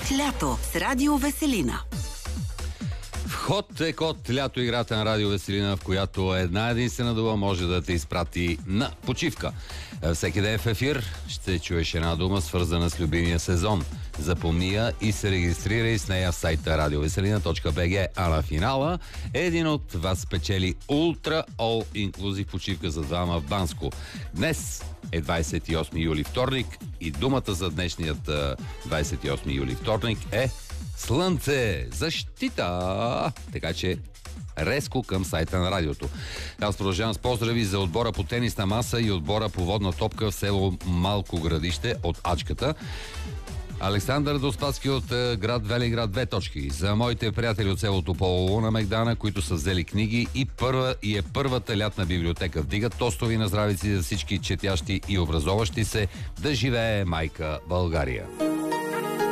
Лято с Радио Веселина. Вход е код, лято, играта на Радио Веселина, в която една единствена дума може да те изпрати на почивка. Всеки ден в ефир ще чуеш една дума, свързана с любимия сезон. Запомни я и се регистрирай с нея в сайта radioveselina.bg, а на финала един от вас печели Ultra All Inclusive почивка за двама в Банско. Днес е 28 юли, вторник, и думата за днешният 28 юли, вторник е Слънце, защита! Така че резко към сайта на радиото. Аз продължавам с поздрави за отбора по тенисна маса и отбора по водна топка в село Малко Градище от Ачката. Александър Доспадски от град Велинград, 2 точки. За моите приятели от селото Полово на Мегдана, които са взели книги и е първата лятна библиотека в Дига. Тостови на здравици за всички четящи и образоващи се. Да живее майка България!